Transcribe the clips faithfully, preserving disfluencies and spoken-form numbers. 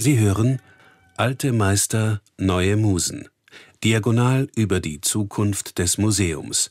Sie hören Alte Meister, neue Musen. Diagonal über die Zukunft des Museums.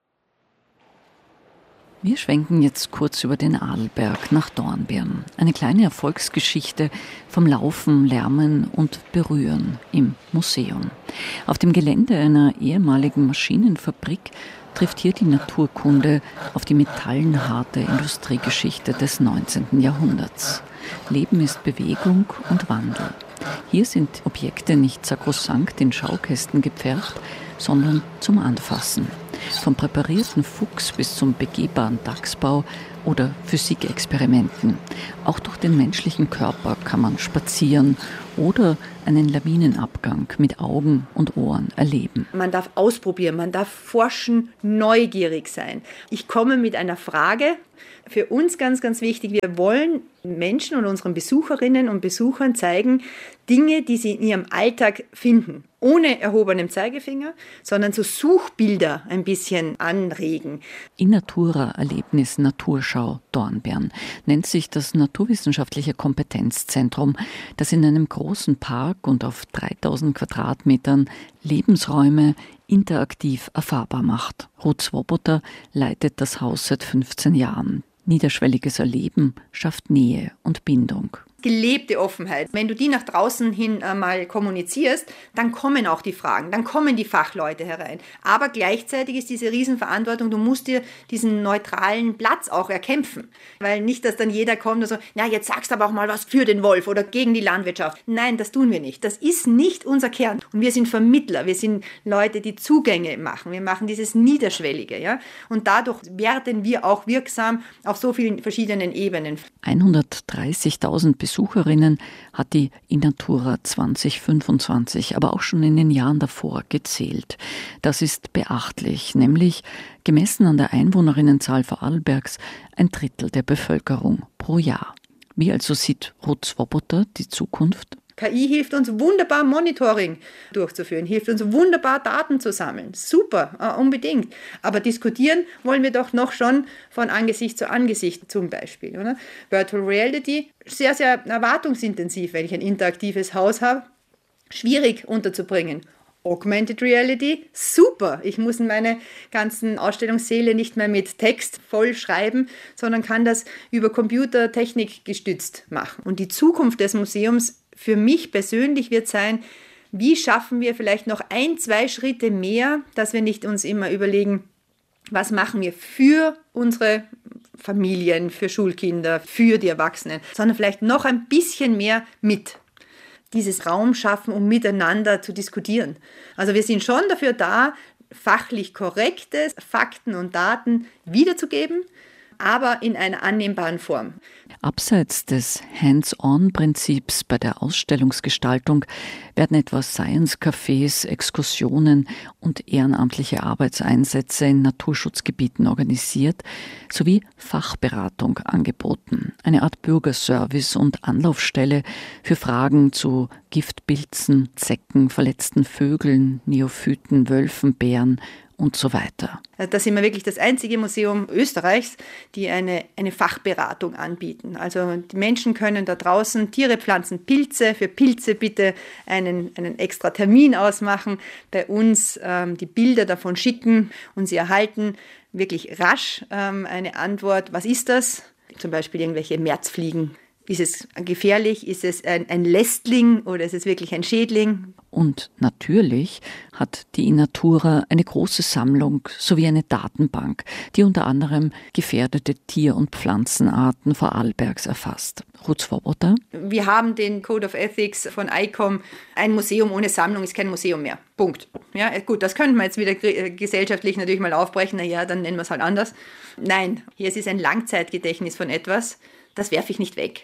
Wir schwenken jetzt kurz über den Arlberg nach Dornbirn. Eine kleine Erfolgsgeschichte vom Laufen, Lärmen und Berühren im Museum. Auf dem Gelände einer ehemaligen Maschinenfabrik trifft hier die Naturkunde auf die metallenharte Industriegeschichte des neunzehnten Jahrhunderts. Leben ist Bewegung und Wandel. Hier sind Objekte nicht sakrosankt in Schaukästen gepfercht, sondern zum Anfassen. Vom präparierten Fuchs bis zum begehbaren Dachsbau oder Physikexperimenten. Auch durch den menschlichen Körper kann man spazieren oder einen Lawinenabgang mit Augen und Ohren erleben. Man darf ausprobieren, man darf forschen, neugierig sein. Ich komme mit einer Frage. Für uns ganz, ganz wichtig, wir wollen Menschen und unseren Besucherinnen und Besuchern zeigen, Dinge, die sie in ihrem Alltag finden. Ohne erhobenem Zeigefinger, sondern so Suchbilder ein bisschen anregen. In Natura Erlebnis Naturschau Dornbirn nennt sich das naturwissenschaftliche Kompetenzzentrum, das in einem großen Park und auf dreitausend Quadratmetern Lebensräume interaktiv erfahrbar macht. Ruth Swoboda leitet das Haus seit fünfzehn Jahren. Niederschwelliges Erleben schafft Nähe und Bindung. Gelebte Offenheit. Wenn du die nach draußen hin äh, mal kommunizierst, dann kommen auch die Fragen, dann kommen die Fachleute herein. Aber gleichzeitig ist diese Riesenverantwortung, du musst dir diesen neutralen Platz auch erkämpfen. Weil nicht, dass dann jeder kommt und so, na jetzt sagst du aber auch mal was für den Wolf oder gegen die Landwirtschaft. Nein, das tun wir nicht. Das ist nicht unser Kern. Und wir sind Vermittler, wir sind Leute, die Zugänge machen. Wir machen dieses Niederschwellige. Ja? Und dadurch werden wir auch wirksam auf so vielen verschiedenen Ebenen. hundertdreißigtausend Besucherinnen hat die Innatura zwanzig fünfundzwanzig, aber auch schon in den Jahren davor gezählt. Das ist beachtlich, nämlich gemessen an der Einwohnerinnenzahl Vorarlbergs ein Drittel der Bevölkerung pro Jahr. Wie also sieht Ruth Swoboda die Zukunft? K I hilft uns wunderbar, Monitoring durchzuführen, hilft uns wunderbar, Daten zu sammeln. Super, äh, unbedingt. Aber diskutieren wollen wir doch noch schon von Angesicht zu Angesicht zum Beispiel. Oder? Virtual Reality, sehr, sehr erwartungsintensiv, wenn ich ein interaktives Haus habe, schwierig unterzubringen. Augmented Reality, super. Ich muss meine ganzen Ausstellungssäle nicht mehr mit Text voll schreiben, sondern kann das über Computertechnik gestützt machen. Und die Zukunft des Museums für mich persönlich wird sein, wie schaffen wir vielleicht noch ein, zwei Schritte mehr, dass wir nicht uns immer überlegen, was machen wir für unsere Familien, für Schulkinder, für die Erwachsenen, sondern vielleicht noch ein bisschen mehr mit. Dieses Raum schaffen, um miteinander zu diskutieren. Also wir sind schon dafür da, fachlich korrekte Fakten und Daten wiederzugeben, aber in einer annehmbaren Form. Abseits des Hands-on-Prinzips bei der Ausstellungsgestaltung werden etwa Science-Cafés, Exkursionen und ehrenamtliche Arbeitseinsätze in Naturschutzgebieten organisiert, sowie Fachberatung angeboten. Eine Art Bürgerservice und Anlaufstelle für Fragen zu Giftpilzen, Zecken, verletzten Vögeln, Neophyten, Wölfen, Bären und so weiter. Da sind wir wirklich das einzige Museum Österreichs, die eine, eine Fachberatung anbieten. Also die Menschen können da draußen Tiere, Pflanzen, Pilze, für Pilze bitte einen, einen extra Termin ausmachen, bei uns ähm, die Bilder davon schicken und sie erhalten wirklich rasch ähm, eine Antwort, was ist das? Zum Beispiel irgendwelche Märzfliegen. Ist es gefährlich? Ist es ein, ein Lästling oder ist es wirklich ein Schädling? Und natürlich hat die Innatura eine große Sammlung sowie eine Datenbank, die unter anderem gefährdete Tier- und Pflanzenarten Vorarlbergs erfasst. Ruth Swoboda? Wir haben den Code of Ethics von I C O M. Ein Museum ohne Sammlung ist kein Museum mehr. Punkt. Ja, gut, das könnten wir jetzt wieder gesellschaftlich natürlich mal aufbrechen. Na ja, dann nennen wir es halt anders. Nein, hier ist es ein Langzeitgedächtnis von etwas. Das werfe ich nicht weg.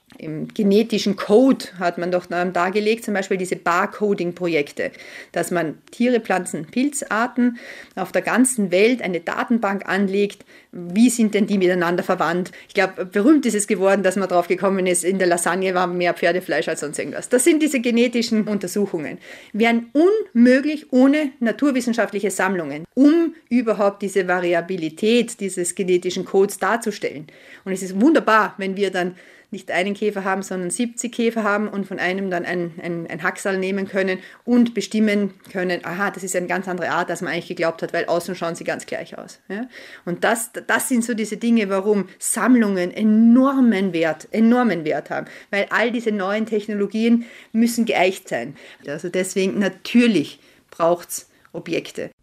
Im genetischen Code hat man doch dargelegt, zum Beispiel diese Barcoding-Projekte, dass man Tiere, Pflanzen, Pilzarten auf der ganzen Welt eine Datenbank anlegt. Wie sind denn die miteinander verwandt? Ich glaube, berühmt ist es geworden, dass man drauf gekommen ist, in der Lasagne war mehr Pferdefleisch als sonst irgendwas. Das sind diese genetischen Untersuchungen. Wären unmöglich ohne naturwissenschaftliche Sammlungen, um überhaupt diese Variabilität dieses genetischen Codes darzustellen. Und es ist wunderbar, wenn wir dann nicht einen Käfer haben, sondern siebzig Käfer haben und von einem dann ein, ein, ein Hacksal nehmen können und bestimmen können, aha, das ist eine ganz andere Art, als man eigentlich geglaubt hat, weil außen schauen sie ganz gleich aus. Ja? Und das, das sind so diese Dinge, warum Sammlungen enormen Wert, enormen Wert haben, weil all diese neuen Technologien müssen geeicht sein. Also deswegen natürlich braucht es Objekte.